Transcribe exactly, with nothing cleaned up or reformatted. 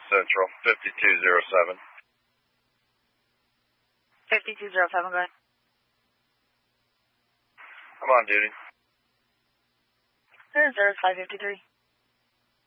Central, fifty-two oh seven. fifty-two oh seven, go ahead. I'm on duty. Zero zero five fifty-three.